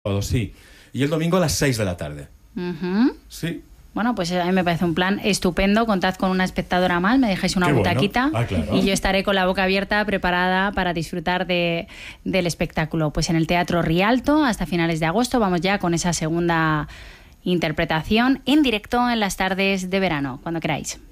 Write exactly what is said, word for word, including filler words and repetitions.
Sí. Y el domingo a las seis de la tarde. Uh-huh. Sí. Bueno, pues a mí me parece un plan estupendo. Contad con una espectadora más, me dejáis una Qué butaquita bueno. Ah, claro. y yo estaré con la boca abierta, preparada para disfrutar de, del espectáculo. Pues en el Teatro Rialto hasta finales de agosto vamos ya con esa segunda interpretación en directo en las tardes de verano, cuando queráis.